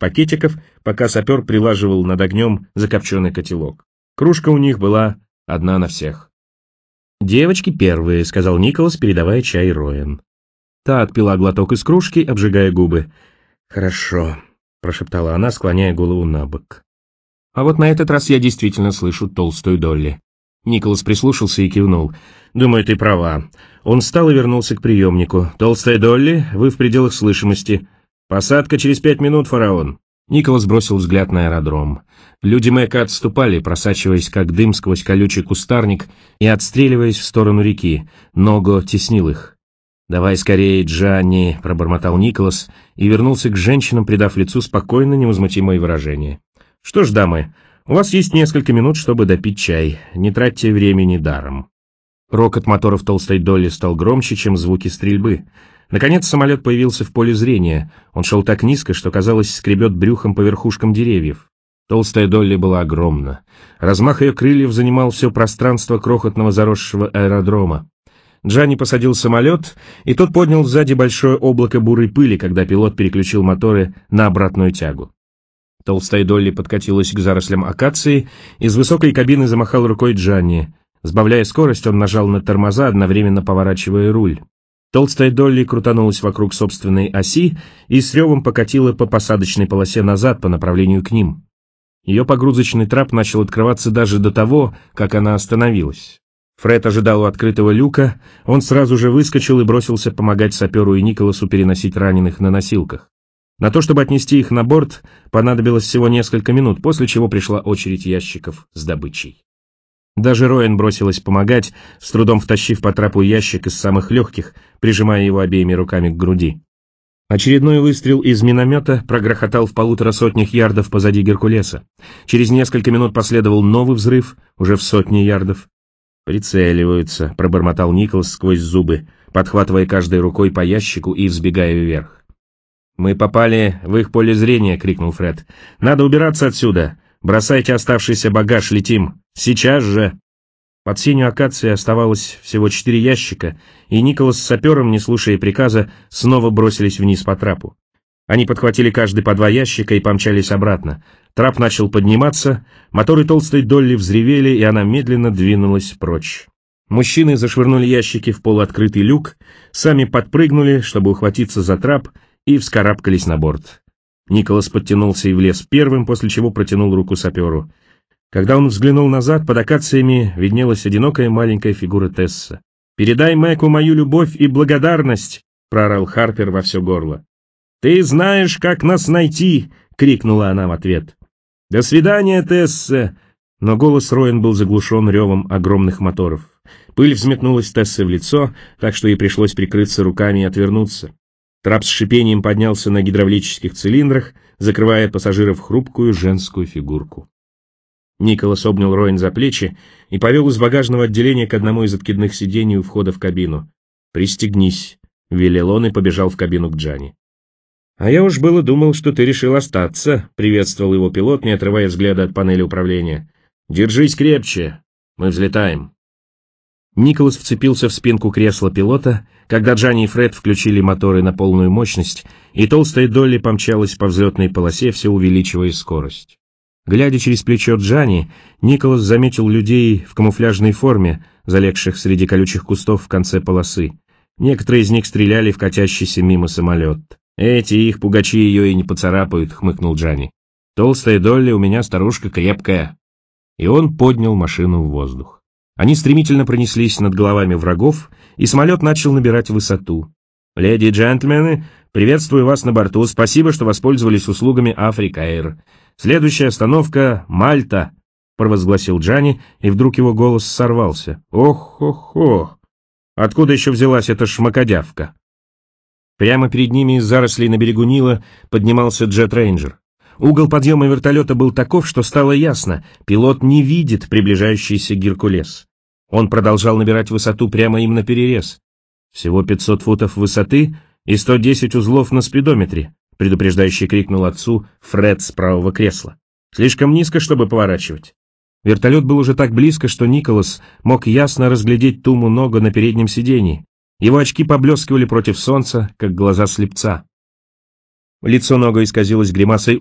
пакетиков, пока сапер прилаживал над огнем закопченный котелок. Кружка у них была одна на всех. «Девочки первые», — сказал Николас, передавая чай Роэн. Та отпила глоток из кружки, обжигая губы. «Хорошо», — прошептала она, склоняя голову на бок. «А вот на этот раз я действительно слышу толстую Долли». Николас прислушался и кивнул. «Думаю, ты права». Он встал и вернулся к приемнику. «Толстая Долли, вы в пределах слышимости. Посадка через 5 минут, фараон». Николас бросил взгляд на аэродром. Люди Мэка отступали, просачиваясь как дым сквозь колючий кустарник и отстреливаясь в сторону реки. Ного теснил их. «Давай скорее, Джанни», — пробормотал Николас и вернулся к женщинам, придав лицу спокойно невозмутимое выражение. «Что ж, дамы, у вас есть несколько минут, чтобы допить чай. Не тратьте времени даром». Рокот моторов толстой Долли стал громче, чем звуки стрельбы. Наконец самолет появился в поле зрения. Он шел так низко, что, казалось, скребет брюхом по верхушкам деревьев. Толстая Долли была огромна. Размах ее крыльев занимал все пространство крохотного заросшего аэродрома. Джанни посадил самолет, и тот поднял сзади большое облако бурой пыли, когда пилот переключил моторы на обратную тягу. Толстая Долли подкатилась к зарослям акации, из высокой кабины замахал рукой Джанни. Сбавляя скорость, он нажал на тормоза, одновременно поворачивая руль. Толстая Долли крутанулась вокруг собственной оси и с ревом покатила по посадочной полосе назад по направлению к ним. Ее погрузочный трап начал открываться даже до того, как она остановилась. Фред ожидал у открытого люка, он сразу же выскочил и бросился помогать саперу и Николасу переносить раненых на носилках. На то, чтобы отнести их на борт, понадобилось всего несколько минут, после чего пришла очередь ящиков с добычей. Даже Роэн бросилась помогать, с трудом втащив по трапу ящик из самых легких, прижимая его обеими руками к груди. Очередной выстрел из миномета прогрохотал в 150 ярдов позади Геркулеса. Через несколько минут последовал новый взрыв, уже в 100 ярдов. «Прицеливаются», — пробормотал Николас сквозь зубы, подхватывая каждой рукой по ящику и взбегая вверх. «Мы попали в их поле зрения», — крикнул Фред. «Надо убираться отсюда! Бросайте оставшийся багаж, летим! Сейчас же!» Под сенью акации оставалось всего 4 ящика, и Николас с сапером, не слушая приказа, снова бросились вниз по трапу. Они подхватили каждый по 2 ящика и помчались обратно. Трап начал подниматься, моторы толстой Долли взревели, и она медленно двинулась прочь. Мужчины зашвырнули ящики в полуоткрытый люк, сами подпрыгнули, чтобы ухватиться за трап, и вскарабкались на борт. Николас подтянулся и влез первым, после чего протянул руку саперу. Когда он взглянул назад, под акациями виднелась одинокая маленькая фигура Тесса. «Передай Мэку мою любовь и благодарность!» — проорал Харпер во все горло. «Ты знаешь, как нас найти!» — крикнула она в ответ. «До свидания, Тесса!» Но голос Роэн был заглушен ревом огромных моторов. Пыль взметнулась Тессе в лицо, так что ей пришлось прикрыться руками и отвернуться. Трап с шипением поднялся на гидравлических цилиндрах, закрывая от пассажиров хрупкую женскую фигурку. Николас обнял Роэн за плечи и повел из багажного отделения к одному из откидных сидений у входа в кабину. «Пристегнись», — велел он и побежал в кабину к Джанни. «А я уж было думал, что ты решил остаться», — приветствовал его пилот, не отрывая взгляда от панели управления. «Держись крепче, мы взлетаем». Николас вцепился в спинку кресла пилота, когда Джанни и Фред включили моторы на полную мощность, и толстая Долли помчалась по взлетной полосе, все увеличивая скорость. Глядя через плечо Джанни, Николас заметил людей в камуфляжной форме, залегших среди колючих кустов в конце полосы. Некоторые из них стреляли в катящийся мимо самолет. «Эти их пугачи ее и не поцарапают», — хмыкнул Джанни. «Толстая Долли у меня старушка крепкая». И он поднял машину в воздух. Они стремительно пронеслись над головами врагов, и самолет начал набирать высоту. «Леди и джентльмены, приветствую вас на борту. Спасибо, что воспользовались услугами Африка Эйр. Следующая остановка — Мальта», — провозгласил Джанни, и вдруг его голос сорвался. «Ох-хо-хо! Откуда еще взялась эта шмакодявка?» Прямо перед ними из зарослей на берегу Нила поднимался джет-рейнджер. Угол подъема вертолета был таков, что стало ясно — пилот не видит приближающийся Геркулес. Он продолжал набирать высоту прямо им наперерез. «Всего 500 футов высоты и 110 узлов на спидометре», — предупреждающе крикнул отцу Фред с правого кресла. «Слишком низко, чтобы поворачивать». Вертолет был уже так близко, что Николас мог ясно разглядеть Туму Ного на переднем сидении. Его очки поблескивали против солнца, как глаза слепца. Лицо Ного исказилось гримасой